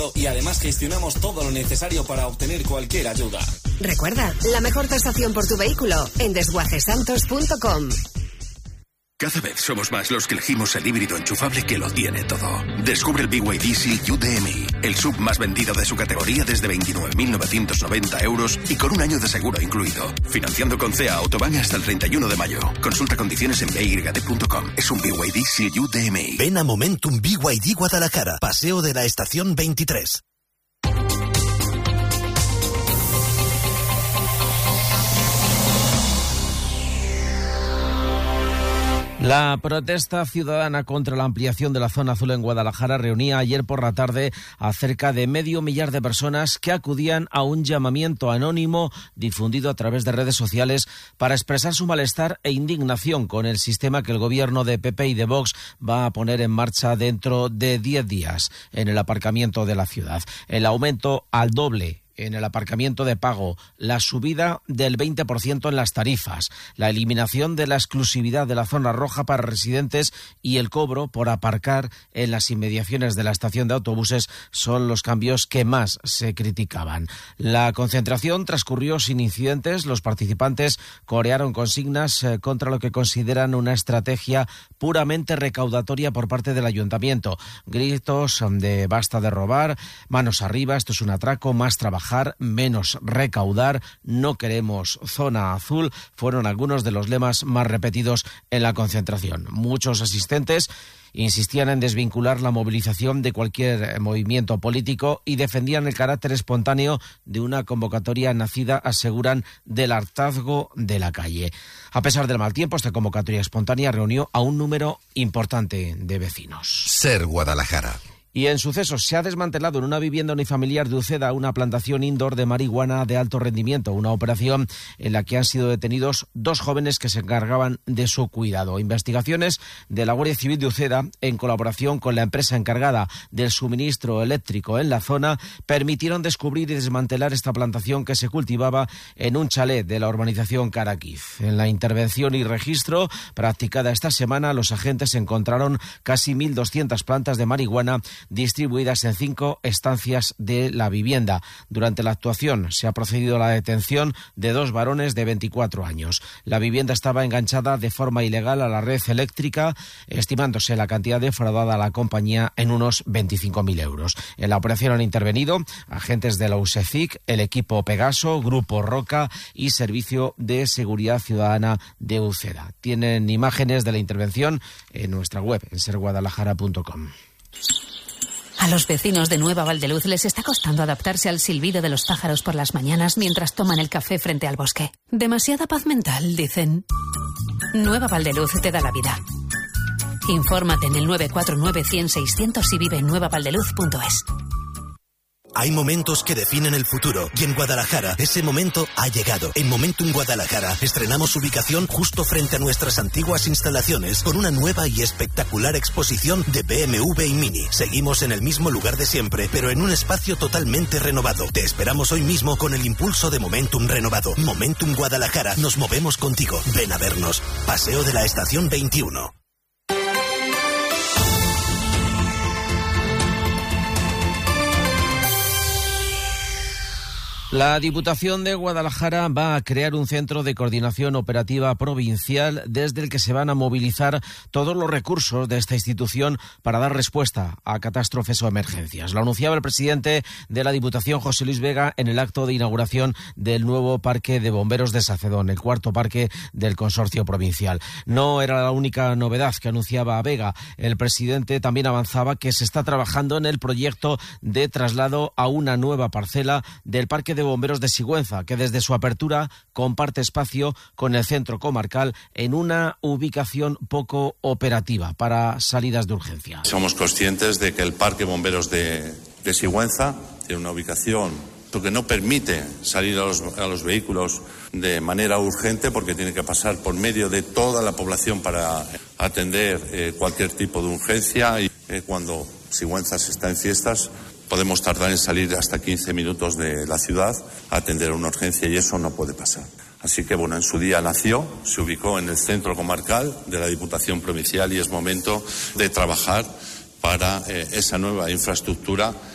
rápido y además gestionamos todo lo necesario para obtener cualquier ayuda. Recuerda, la mejor tasación por tu vehículo en desguacesantos.com. Cada vez somos más los que elegimos el híbrido enchufable que lo tiene todo. Descubre el BYD CLU DMI, el SUV más vendido de su categoría desde 29.990 euros y con un año de seguro incluido. Financiando con CEA Autobahn hasta el 31 de mayo. Consulta condiciones en BYD.com. Es un BYD CLU DMI. Ven a Momentum BYD Guadalajara, Paseo de la Estación 23. La protesta ciudadana contra la ampliación de la zona azul en Guadalajara reunía ayer por la tarde a cerca de 500.000 de personas que acudían a un llamamiento anónimo difundido a través de redes sociales para expresar su malestar e indignación con el sistema que el gobierno de PP y de Vox va a poner en marcha dentro de 10 días en el aparcamiento de la ciudad. El aumento al doble en el aparcamiento de pago, la subida del 20% en las tarifas, la eliminación de la exclusividad de la zona roja para residentes y el cobro por aparcar en las inmediaciones de la estación de autobuses son los cambios que más se criticaban. La concentración transcurrió sin incidentes. Los participantes corearon consignas contra lo que consideran una estrategia puramente recaudatoria por parte del ayuntamiento. Gritos de basta de robar, manos arriba, esto es un atraco, más trabajar, menos recaudar, no queremos zona azul, fueron algunos de los lemas más repetidos en la concentración. Muchos asistentes insistían en desvincular la movilización de cualquier movimiento político y defendían el carácter espontáneo de una convocatoria nacida, aseguran, del hartazgo de la calle. A pesar del mal tiempo, esta convocatoria espontánea reunió a un número importante de vecinos. Ser Guadalajara. Y en sucesos, se ha desmantelado en una vivienda unifamiliar de Uceda una plantación indoor de marihuana de alto rendimiento, una operación en la que han sido detenidos 2 jóvenes que se encargaban de su cuidado. Investigaciones de la Guardia Civil de Uceda, en colaboración con la empresa encargada del suministro eléctrico en la zona, permitieron descubrir y desmantelar esta plantación que se cultivaba en un chalet de la urbanización Caraquiz. En la intervención y registro practicada esta semana, los agentes encontraron casi 1.200 plantas de marihuana distribuidas en 5 estancias de la vivienda. Durante la actuación se ha procedido a la detención de 2 varones de 24 años. La vivienda estaba enganchada de forma ilegal a la red eléctrica, estimándose la cantidad defraudada a la compañía en unos 25.000 euros. En la operación han intervenido agentes de la USECIC, el equipo Pegaso, Grupo Roca y Servicio de Seguridad Ciudadana de Uceda. Tienen imágenes de la intervención en nuestra web, en serguadalajara.com. A los vecinos de Nueva Valdeluz les está costando adaptarse al silbido de los pájaros por las mañanas mientras toman el café frente al bosque. Demasiada paz mental, dicen. Nueva Valdeluz te da la vida. Infórmate en el 949 100 600 y vive en nuevavaldeluz.es. Hay momentos que definen el futuro y en Guadalajara ese momento ha llegado. En Momentum Guadalajara estrenamos ubicación justo frente a nuestras antiguas instalaciones con una nueva y espectacular exposición de BMW y Mini. Seguimos en el mismo lugar de siempre, pero en un espacio totalmente renovado. Te esperamos hoy mismo con el impulso de Momentum renovado. Momentum Guadalajara, nos movemos contigo. Ven a vernos. Paseo de la Estación 21. La Diputación de Guadalajara va a crear un centro de coordinación operativa provincial desde el que se van a movilizar todos los recursos de esta institución para dar respuesta a catástrofes o emergencias. Lo anunciaba el presidente de la Diputación, José Luis Vega, en el acto de inauguración del nuevo Parque de Bomberos de Sacedón, el 4º parque del consorcio provincial. No era la única novedad que anunciaba Vega. El presidente también avanzaba que se está trabajando en el proyecto de traslado a una nueva parcela del Parque de Bomberos de Sigüenza, que desde su apertura comparte espacio con el centro comarcal en una ubicación poco operativa para salidas de urgencia. Somos conscientes de que el Parque Bomberos de Sigüenza tiene una ubicación que no permite salir a los vehículos de manera urgente porque tiene que pasar por medio de toda la población para atender cualquier tipo de urgencia y cuando Sigüenza está en fiestas podemos tardar en salir hasta 15 minutos de la ciudad a atender una urgencia y eso no puede pasar. Así que, en su día nació, se ubicó en el centro comarcal de la Diputación Provincial y es momento de trabajar para esa nueva infraestructura